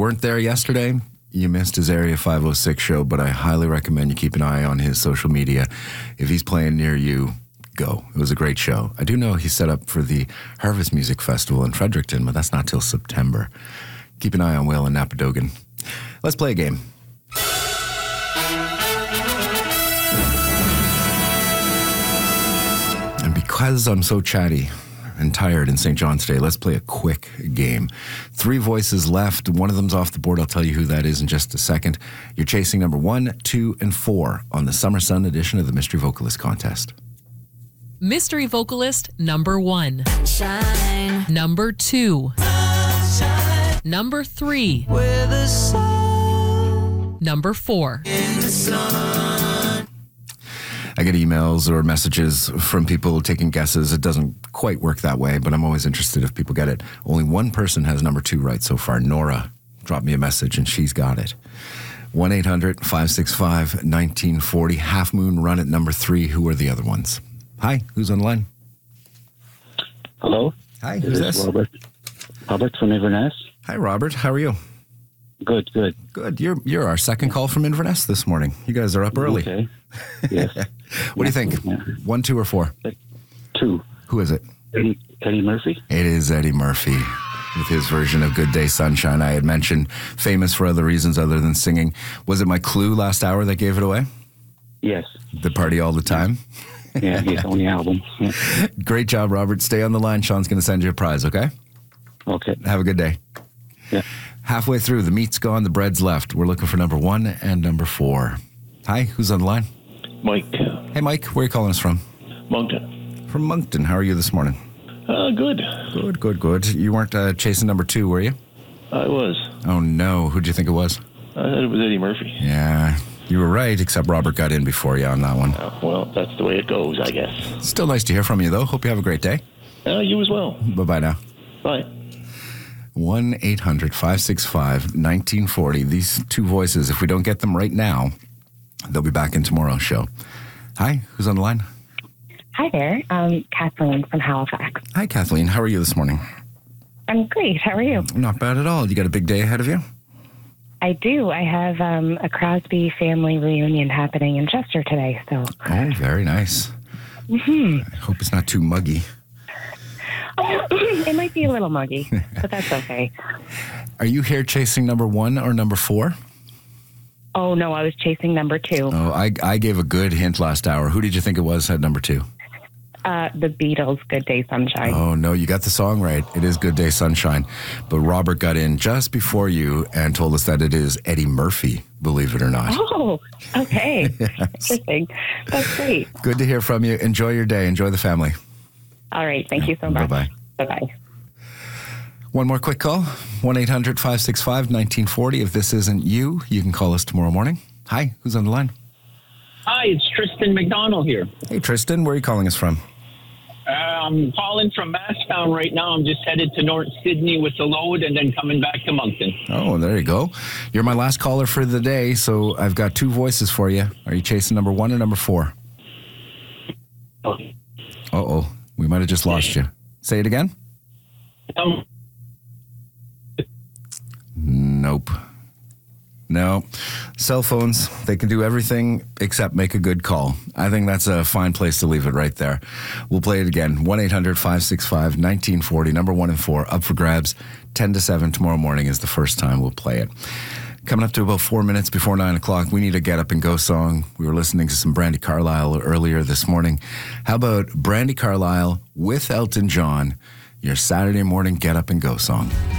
weren't there yesterday, you missed his Area 506 show, but I highly recommend you keep an eye on his social media. If he's playing near you, go. It was a great show. I do know he's set up for the Harvest Music Festival in Fredericton, but that's not till September. Keep an eye on Will and Napadogan. Let's play a game. And because I'm so chatty and tired in St. John's today, let's play a quick game. 3 voices left. One of them's off the board. I'll tell you who that is in just a second. You're chasing number 1, 2, and 4 on the Summer Sun edition of the Mystery Vocalist Contest. Mystery vocalist number 1. Shine. Number 2. Shine. Number 3. Where the sun. Number 4. In the sun. I get emails or messages from people taking guesses. It doesn't quite work that way, but I'm always interested if people get it. Only one person has number 2 right so far. Nora dropped me a message and she's got it. 1-800-565-1940. Half Moon Run at number 3. Who are the other ones? Hi, who's on the line? Hello. Hi, who's this? Robert. Robert from Inverness. Hi, Robert. How are you? Good. Good. You're our second call from Inverness this morning. You guys are up early. Okay. Yes. What do you think? Yeah. 1, 2, or 4? 2. Who is it? Eddie Murphy. It is Eddie Murphy with his version of Good Day Sunshine. I had mentioned famous for other reasons other than singing. Was it my clue last hour that gave it away? Yes. The Party All the Time? Yeah, his only album. Yeah. Great job, Robert. Stay on the line. Sean's going to send you a prize, okay? Okay. Have a good day. Yeah. Halfway through, the meat's gone, the bread's left. We're looking for number 1 and number 4. Hi, who's on the line? Mike. Hey, Mike. Where are you calling us from? Moncton. From Moncton. How are you this morning? Good. Good. You weren't chasing number 2, were you? I was. Oh, no. Who'd you think it was? I thought it was Eddie Murphy. Yeah, you were right, except Robert got in before you on that one. Well, that's the way it goes, I guess. Still nice to hear from you, though. Hope you have a great day. You as well. Bye-bye now. Bye. 1-800-565-1940. These 2 voices, if we don't get them right now, they'll be back in tomorrow's show. Hi, who's on the line? Hi there. Kathleen from Halifax. Hi, Kathleen. How are you this morning? I'm great. How are you? Not bad at all. You got a big day ahead of you? I do. I have a Crosby family reunion happening in Chester today. So. Oh, very nice. Mm-hmm. I hope it's not too muggy. Oh, it might be a little muggy, but that's okay. Are you here chasing number 1 or number 4? Oh, no, I was chasing number 2. Oh, I gave a good hint last hour. Who did you think it was at number 2? The Beatles, Good Day Sunshine. Oh, no, you got the song right. It is Good Day Sunshine. But Robert got in just before you and told us that it is Eddie Murphy, believe it or not. Oh, okay. Yes. Interesting. That's great. Good to hear from you. Enjoy your day. Enjoy the family. All right. Thank you so much. Bye-bye. Bye-bye. One more quick call. 1-800-565-1940. If this isn't you, you can call us tomorrow morning. Hi, who's on the line? Hi, it's Tristan McDonald here. Hey, Tristan. Where are you calling us from? I'm calling from Masstown right now. I'm just headed to North Sydney with the load and then coming back to Moncton. Oh, there you go. You're my last caller for the day, so I've got 2 voices for you. Are you chasing number 1 or number 4? Uh-oh. We might have just lost you. Say it again? Nope. No. Cell phones, they can do everything except make a good call. I think that's a fine place to leave it right there. We'll play it again. 1-800-565-1940, number 1 and 4, up for grabs. 10 to 7 tomorrow morning is the first time we'll play it. Coming up to about 4 minutes before 9 o'clock, we need a Get Up and Go song. We were listening to some Brandi Carlile earlier this morning. How about Brandi Carlile with Elton John, your Saturday morning Get Up and Go song?